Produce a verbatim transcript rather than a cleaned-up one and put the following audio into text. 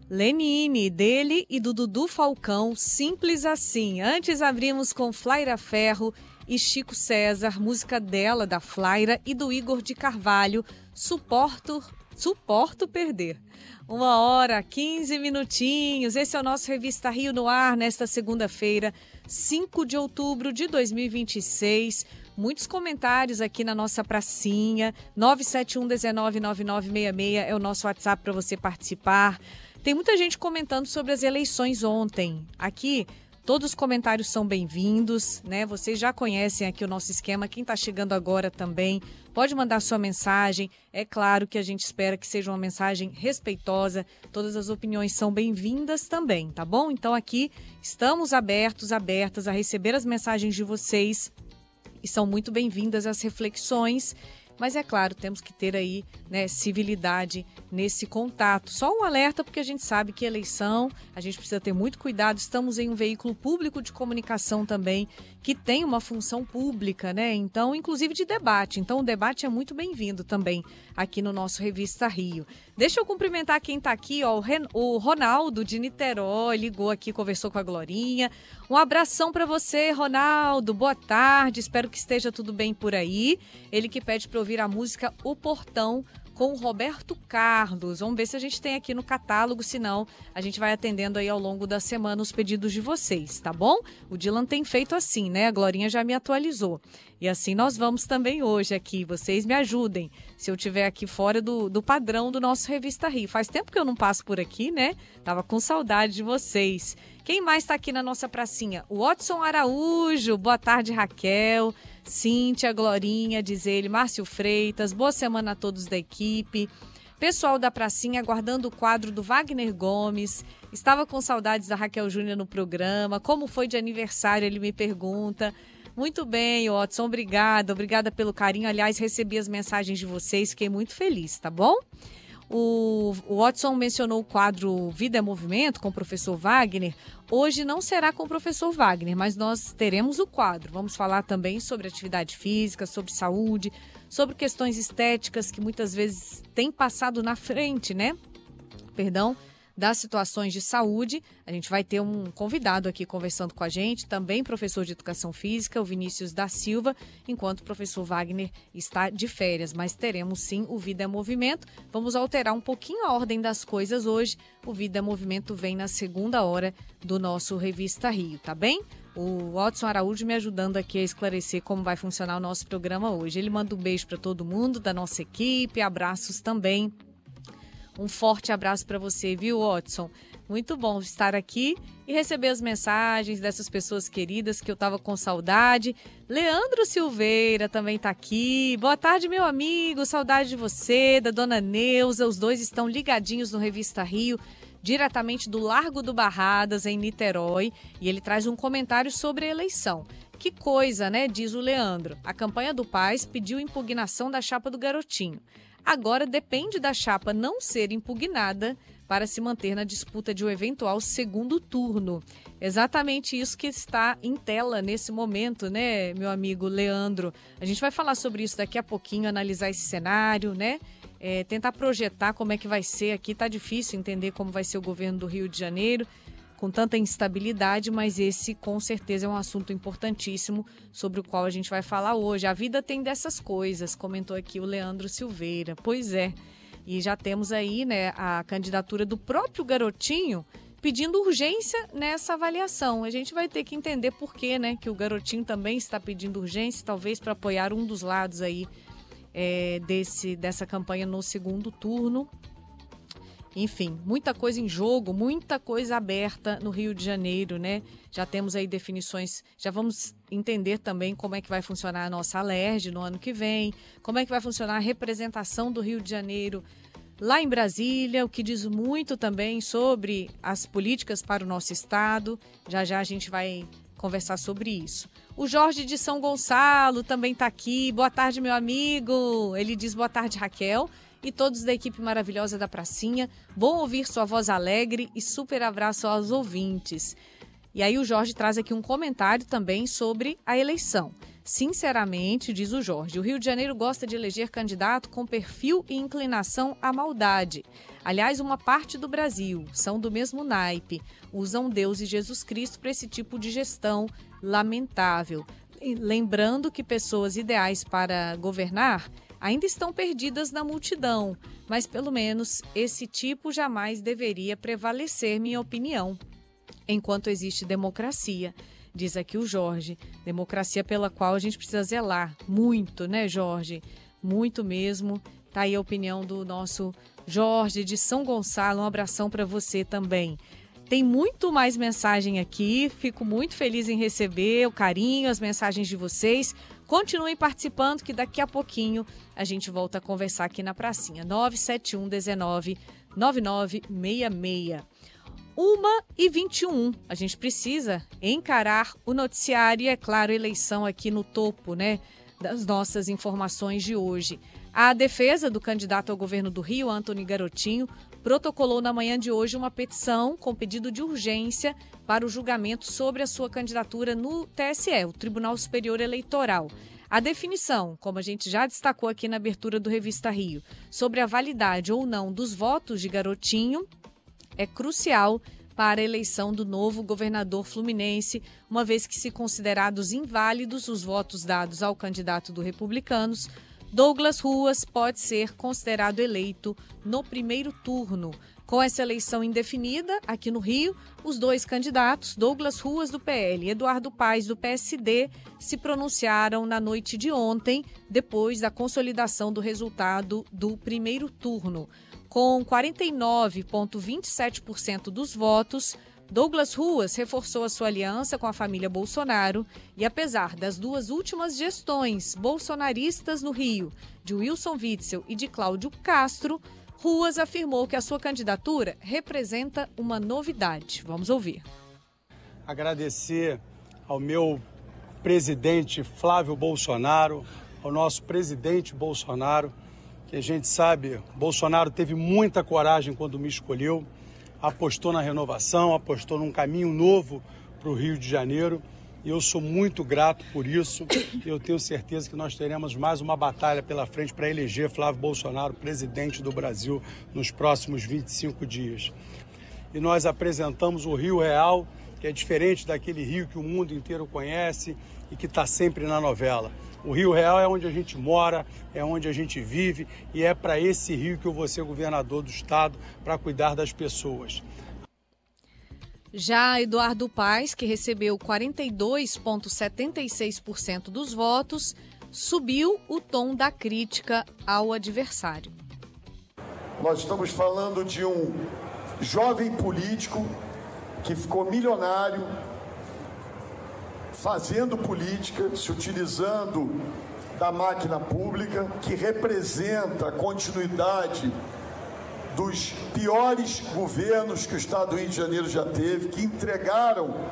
Lenine, dele e do Dudu Falcão, Simples Assim. Antes abrimos com Flaira Ferro e Chico César, música dela, da Flaira, e do Igor de Carvalho, Suporto, Suporto Perder. Uma hora, quinze minutinhos. Esse é o nosso Revista Rio no ar, nesta segunda-feira, cinco de outubro de dois mil e vinte e seis. Muitos comentários aqui na nossa pracinha. nove sete um um nove nove nove seis seis é o nosso WhatsApp para você participar. Tem muita gente comentando sobre as eleições ontem. Aqui, todos os comentários são bem-vindos, né? Vocês já conhecem aqui o nosso esquema. Quem está chegando agora também pode mandar sua mensagem. É claro que a gente espera que seja uma mensagem respeitosa. Todas as opiniões são bem-vindas também, tá bom? Então aqui estamos abertos, abertas a receber as mensagens de vocês e são muito bem-vindas as reflexões. Mas é claro, temos que ter aí, né, civilidade nesse contato. Só um alerta, porque a gente sabe que eleição, a gente precisa ter muito cuidado. Estamos em um veículo público de comunicação também, que tem uma função pública, né? Então, inclusive de debate. Então, o debate é muito bem-vindo também aqui no nosso Revista Rio. Deixa eu cumprimentar quem está aqui, ó, o Ronaldo de Niterói, ligou aqui, conversou com a Glorinha. Um abração para você, Ronaldo. Boa tarde, espero que esteja tudo bem por aí. Ele que pede para ouvir a música O Portão com o Roberto Carlos. Vamos ver se a gente tem aqui no catálogo, senão a gente vai atendendo aí ao longo da semana os pedidos de vocês, tá bom? O Dylan tem feito assim, né? A Glorinha já me atualizou. E assim nós vamos também hoje aqui. Vocês me ajudem se eu estiver aqui fora do, do padrão do nosso Revista Rio. Faz tempo que eu não passo por aqui, né? Tava com saudade de vocês. Quem mais está aqui na nossa pracinha? O Watson Araújo. Boa tarde, Raquel. Cíntia, Glorinha, diz ele. Márcio Freitas. Boa semana a todos da equipe. Pessoal da pracinha aguardando o quadro do Wagner Gomes. Estava com saudades da Raquel Júnior no programa. Como foi de aniversário? Ele me pergunta. Muito bem, Watson. Obrigada. Obrigada pelo carinho. Aliás, recebi as mensagens de vocês. Fiquei muito feliz, tá bom? O, o Watson mencionou o quadro Vida é Movimento com o professor Wagner. Hoje não será com o professor Wagner, mas nós teremos o quadro. Vamos falar também sobre atividade física, sobre saúde, sobre questões estéticas que muitas vezes têm passado na frente, né? Perdão. Das situações de saúde. A gente vai ter um convidado aqui conversando com a gente, também professor de Educação Física, o Vinícius da Silva, enquanto o professor Wagner está de férias, mas teremos sim o Vida é Movimento. Vamos alterar um pouquinho a ordem das coisas hoje. O Vida é Movimento vem na segunda hora do nosso Revista Rio, tá bem? O Watson Araújo me ajudando aqui a esclarecer como vai funcionar o nosso programa hoje. Ele manda um beijo para todo mundo da nossa equipe, abraços também. Um forte abraço para você, viu, Watson? Muito bom estar aqui e receber as mensagens dessas pessoas queridas que eu estava com saudade. Leandro Silveira também está aqui. Boa tarde, meu amigo. Saudade de você, da dona Neuza. Os dois estão ligadinhos no Revista Rio, diretamente do Largo do Barradas, em Niterói. E ele traz um comentário sobre a eleição. Que coisa, né? Diz o Leandro. A campanha do Paz pediu impugnação da chapa do Garotinho. Agora depende da chapa não ser impugnada para se manter na disputa de um eventual segundo turno. Exatamente isso que está em tela nesse momento, né, meu amigo Leandro? A gente vai falar sobre isso daqui a pouquinho, analisar esse cenário, né? É, tentar projetar como é que vai ser aqui. Tá difícil entender como vai ser o governo do Rio de Janeiro, com tanta instabilidade, mas esse com certeza é um assunto importantíssimo sobre o qual a gente vai falar hoje. A vida tem dessas coisas, comentou aqui o Leandro Silveira. Pois é, e já temos aí, né, a candidatura do próprio Garotinho pedindo urgência nessa avaliação. A gente vai ter que entender por quê, né, que o Garotinho também está pedindo urgência, talvez para apoiar um dos lados aí é, desse, dessa campanha no segundo turno. Enfim, muita coisa em jogo, muita coisa aberta no Rio de Janeiro, né? Já temos aí definições, já vamos entender também como é que vai funcionar a nossa Alerj no ano que vem, como é que vai funcionar a representação do Rio de Janeiro lá em Brasília, o que diz muito também sobre as políticas para o nosso estado. Já já a gente vai conversar sobre isso. O Jorge de São Gonçalo também está aqui. Boa tarde, meu amigo. Ele diz boa tarde, Raquel. E todos da equipe maravilhosa da Pracinha. Bom ouvir sua voz alegre e super abraço aos ouvintes. E aí o Jorge traz aqui um comentário também sobre a eleição. Sinceramente, diz o Jorge, o Rio de Janeiro gosta de eleger candidato com perfil e inclinação à maldade. Aliás, uma parte do Brasil são do mesmo naipe, usam Deus e Jesus Cristo para esse tipo de gestão lamentável. Lembrando que pessoas ideais para governar ainda estão perdidas na multidão, mas pelo menos esse tipo jamais deveria prevalecer, minha opinião, enquanto existe democracia. Diz aqui o Jorge, democracia pela qual a gente precisa zelar muito, né, Jorge? Muito mesmo. Tá aí a opinião do nosso Jorge de São Gonçalo. Um abração para você também. Tem muito mais mensagem aqui, fico muito feliz em receber o carinho, as mensagens de vocês. Continuem participando que daqui a pouquinho a gente volta a conversar aqui na pracinha. nove sete um, um nove, nove nove seis seis. uma e vinte e um. A gente precisa encarar o noticiário e, é claro, a eleição aqui no topo, né, das nossas informações de hoje. A defesa do candidato ao governo do Rio, Antony Garotinho, protocolou na manhã de hoje uma petição com pedido de urgência para o julgamento sobre a sua candidatura no T S E, o Tribunal Superior Eleitoral. A definição, como a gente já destacou aqui na abertura do Revista Rio, sobre a validade ou não dos votos de Garotinho é crucial para a eleição do novo governador fluminense, uma vez que, se considerados inválidos os votos dados ao candidato do Republicanos, Douglas Ruas pode ser considerado eleito no primeiro turno. Com essa eleição indefinida, aqui no Rio, os dois candidatos, Douglas Ruas, do P L e Eduardo Paes, do P S D, se pronunciaram na noite de ontem, depois da consolidação do resultado do primeiro turno. Com quarenta e nove vírgula vinte e sete por cento dos votos, Douglas Ruas reforçou a sua aliança com a família Bolsonaro e, apesar das duas últimas gestões bolsonaristas no Rio, de Wilson Witzel e de Cláudio Castro, Ruas afirmou que a sua candidatura representa uma novidade. Vamos ouvir. Agradecer ao meu presidente Flávio Bolsonaro, ao nosso presidente Bolsonaro, que a gente sabe, Bolsonaro teve muita coragem quando me escolheu, apostou na renovação, apostou num caminho novo para o Rio de Janeiro, e eu sou muito grato por isso. Eu tenho certeza que nós teremos mais uma batalha pela frente para eleger Flávio Bolsonaro presidente do Brasil nos próximos vinte e cinco dias. E nós apresentamos o Rio Real, que é diferente daquele Rio que o mundo inteiro conhece e que está sempre na novela. O Rio Real é onde a gente mora, é onde a gente vive, e é para esse Rio que eu vou ser governador do estado, para cuidar das pessoas. Já Eduardo Paes, que recebeu quarenta e dois vírgula setenta e seis por cento dos votos, subiu o tom da crítica ao adversário. Nós estamos falando de um jovem político que ficou milionário, fazendo política, se utilizando da máquina pública, que representa a continuidade dos piores governos que o Estado do Rio de Janeiro já teve, que entregaram